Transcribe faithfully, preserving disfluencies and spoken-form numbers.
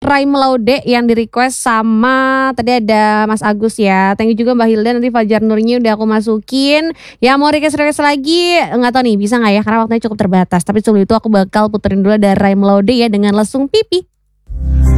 Rai Melaude yang di request sama tadi ada Mas Agus ya. Thank you juga Mbak Hilda, nanti Fajar Nurnya udah aku masukin. Ya mau request-request lagi nggak tahu nih bisa nggak ya karena waktunya cukup terbatas. Tapi sebelum itu aku bakal puterin dulu dari Rai Melaude ya dengan Lesung Pipi.